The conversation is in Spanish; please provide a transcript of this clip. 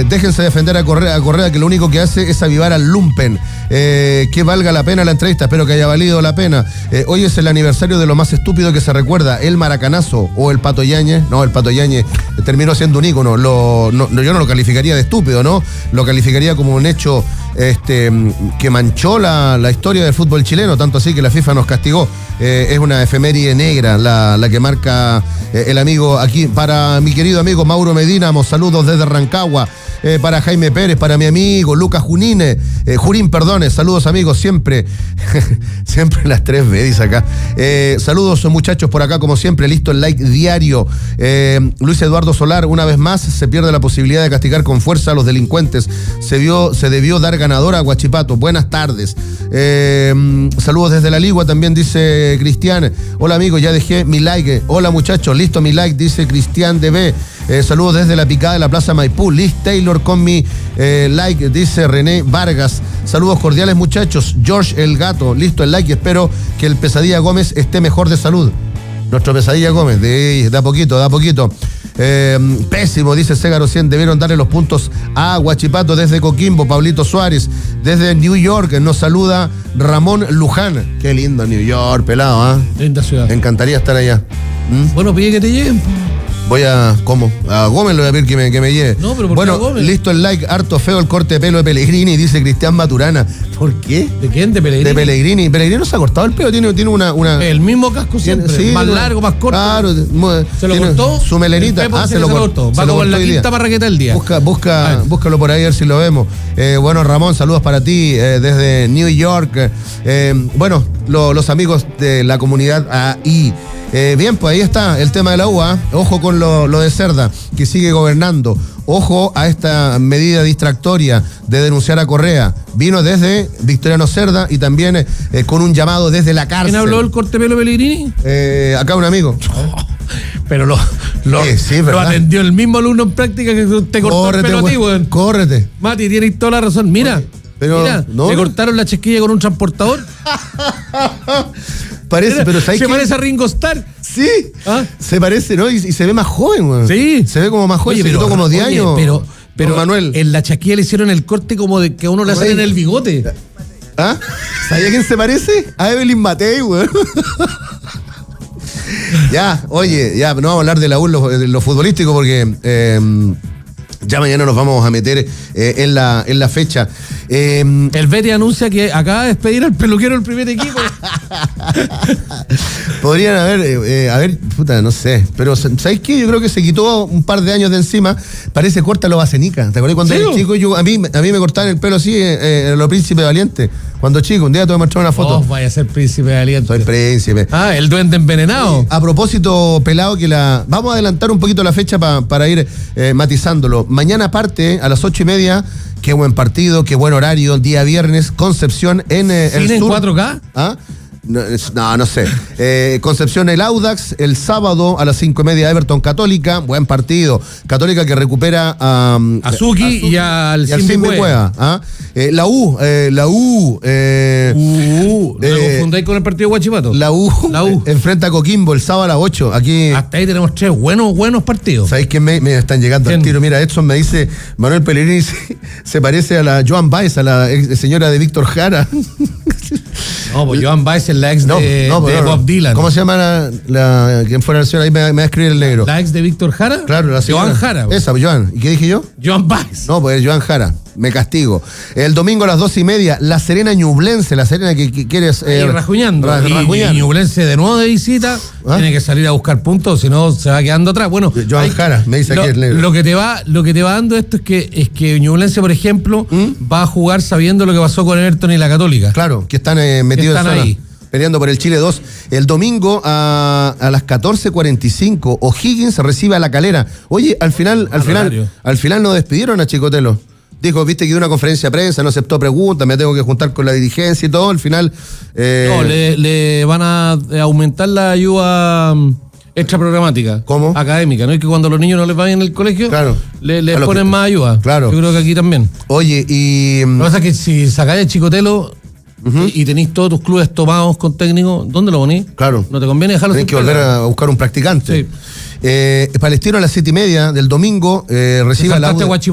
Déjense defender a Correa, que lo único que hace es avivar al lumpen. Que valga la pena la entrevista, espero que haya valido la pena. Hoy es el aniversario de lo más estúpido que se recuerda, el maracanazo o el Pato Yáñez. No, el Pato Yáñez terminó siendo un ícono. Yo no lo calificaría de estúpido, ¿no? Lo calificaría como un hecho que manchó la historia del fútbol chileno, tanto así que la FIFA nos castigó. Es una efeméride negra la que marca el amigo aquí. Para mi querido amigo Mauro Medina, saludos desde Rancagua. Para Jaime Pérez, para mi amigo Lucas Jurín, saludos amigos, siempre las 3 veces acá. Saludos muchachos por acá, como siempre, listo el like diario. Luis Eduardo Solar, una vez más, se pierde la posibilidad de castigar con fuerza a los delincuentes. Se debió dar ganadora a Huachipato. Buenas tardes. Saludos desde la Ligua, también dice Cristian. Hola amigos, ya dejé mi like. Hola muchachos, listo mi like, dice Cristian DB. Saludos desde la picada de la Plaza Maipú. Liz Taylor con mi like, dice René Vargas. Saludos cordiales muchachos. George el Gato, listo el like y espero que el Pesadilla Gómez esté mejor de salud. Nuestro Pesadilla Gómez, da poquito. Pésimo, dice Ségaro 100. Debieron darle los puntos a Huachipato. Desde Coquimbo, Pablito Suárez. Desde New York nos saluda Ramón Luján. Qué lindo New York, pelado, Linda ciudad. Me encantaría estar allá. Bueno, pide que te lleguen. ¿Cómo? A Gómez le voy a pedir que me lleve. No, pero ¿por qué a Gómez? Listo el like, harto feo el corte de pelo de Pellegrini, dice Cristian Maturana. ¿Por qué? ¿De quién? ¿De Pellegrini? De Pellegrini. Pellegrini no se ha cortado el pelo, tiene una... El mismo casco siempre, sí, más largo, más corto. Claro. ¿Se lo cortó? Su melenita. Se lo cortó. Va como en la quinta marraqueta del día. Búscalo por ahí a ver si lo vemos. Bueno, Ramón, saludos para ti desde New York. Los amigos de la comunidad ahí. Bien, pues ahí está el tema de la UA. Ojo con lo de Cerda, que sigue gobernando. Ojo a esta medida distractoria de denunciar a Correa. Vino desde Victoriano Cerda y también con un llamado desde la cárcel. ¿Quién habló del corte pelo Pellegrini? Acá un amigo. Pero lo atendió el mismo alumno en práctica que te cortó el pelo a ti, weón. Córrete. Mati, tienes toda la razón. Mira, le cortaron la chasquilla con un transportador. Parece, pero ¿sabes se parece a Ringo Starr. Sí, se parece, ¿no? Y se ve más joven, güey. Sí. Se ve como más joven, se quitó como 10 años. Pero Manuel, en la chasquilla le hicieron el corte como de que a uno le hacen en el bigote. ¿Sabía quién se parece? A Evelyn Matei, güey. Ya, no vamos a hablar de la U, de lo futbolístico, porque ya mañana nos vamos a meter en la fecha. El Betty anuncia que acaba de despedir al peluquero del primer equipo. Podrían haber, no sé, pero ¿sabes qué? Yo creo que se quitó un par de años de encima. Parece corta lo Bacenica. ¿Te acuerdas cuando era chico? A mí me cortaban el pelo así en los Príncipes Valientes. Cuando chico, un día te voy a mostrar una foto. Vaya a ser Príncipe Valiente. Soy príncipe. El duende envenenado. A propósito, pelado, vamos a adelantar un poquito la fecha para ir matizándolo. Mañana parte a las 8:30. Qué buen partido, qué buen horario, día viernes, Concepción en el sur. ¿En 4K? No sé. Concepción el Audax, el sábado a las 5:30 Everton Católica, buen partido. Católica que recupera a Suki y al Simbi Cueva. La U. ¿No confundáis con el partido de Huachipato? La U enfrenta a Coquimbo el sábado a las 8. Aquí. Hasta ahí tenemos 3 buenos partidos. ¿Sabéis que me están llegando al tiro? Mira, Edson me dice, Manuel Pellegrini se parece a la Joan Baez, a la señora de Víctor Jara. No, pues Joan Baez es la ex de Bob Dylan. ¿Cómo se llama quien fuera la señora? Ahí me va a escribir el negro. ¿La ex de Víctor Jara? Claro, la señora. Joan Jara. Esa, Joan. ¿Y qué dije yo? Joan Baez. No, pues Joan Jara. Me castigo. El domingo a las 2:30, La Serena Ñublense. La Serena que quieres... rajuñando. Y Ñublense de nuevo de visita. Tiene que salir a buscar puntos, si no se va quedando atrás. Bueno, Joan Jara, me dice aquí el negro. Lo que te va dando esto es que Ñublense, por ejemplo, va a jugar sabiendo lo que pasó con Everton y la Católica. Claro, que están metidos en zona, ahí, peleando por el Chile 2. El domingo a las 14:45, O'Higgins recibe a La Calera. Oye, al final nos despidieron a Chicotelo. Dijo, viste que dio una conferencia de prensa, no aceptó preguntas, me tengo que juntar con la dirigencia y todo. Al final... No, le van a aumentar la ayuda extra programática. ¿Cómo? Académica, ¿no? Es que cuando los niños no les va bien en el colegio, claro, les ponen más ayuda. Claro. Yo creo que aquí también. Oye, y... Lo que pasa es que si sacáis el Chicotelo y tenéis todos tus clubes tomados con técnico, ¿dónde lo ponís? Claro. No te conviene dejarlo. Tenés que volver a buscar un practicante. Sí. Palestino a las 7:30 del domingo recibe a la